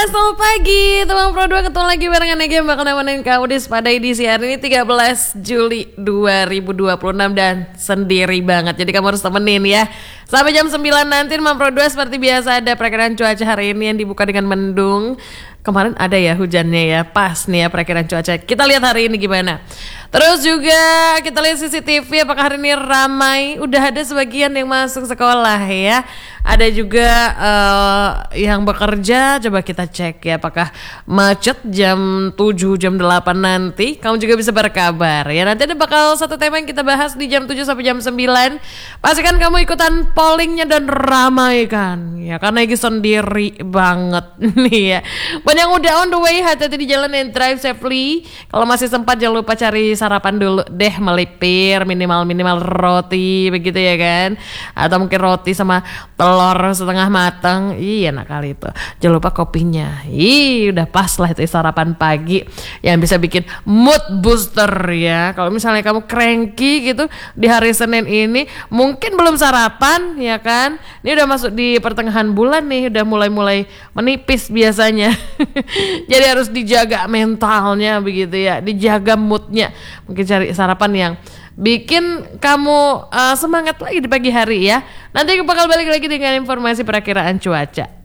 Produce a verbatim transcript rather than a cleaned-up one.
selamat pagi teman Pro dua, ketemu lagi barengan Ega yang bakal nemenin kamu di pada edisi hari ini tiga belas Juli dua ribu dua puluh enam dan sendiri banget. Jadi kamu harus temenin ya. Sampai jam sembilan nanti teman Pro dua seperti biasa ada perakiraan cuaca hari ini yang dibuka dengan mendung. Kemarin ada ya hujannya ya, pas nih ya perakiraan cuaca. Kita lihat hari ini gimana. Terus juga kita lihat C C T V apakah hari ini ramai. Udah ada sebagian yang masuk sekolah ya. Ada juga uh, yang bekerja. Coba kita cek ya apakah macet jam tujuh, jam delapan nanti. Kamu juga bisa berkabar ya. Nanti ada bakal satu tema yang kita bahas di jam tujuh sampai jam sembilan. Pastikan kamu ikutan pollingnya dan ramaikan ya, karena Egi sendiri banget nih ya. Buat yang udah on the way, hati-hati di jalan and drive safely. Kalau masih sempat jangan lupa cari sarapan dulu deh, melipir minimal-minimal roti begitu ya kan. Atau mungkin roti sama telur setengah matang. Iya enak kali itu. Jangan lupa kopinya. Ih udah pas lah itu sarapan pagi yang bisa bikin mood booster ya. Kalau misalnya kamu cranky gitu di hari Senin ini, mungkin belum sarapan ya kan. Ini udah masuk di pertengahan bulan nih, udah mulai-mulai menipis biasanya. Jadi harus dijaga mentalnya begitu ya, dijaga moodnya. Mungkin cari sarapan yang bikin kamu uh, semangat lagi di pagi hari ya. Nanti aku bakal balik lagi dengan informasi perakiraan cuaca.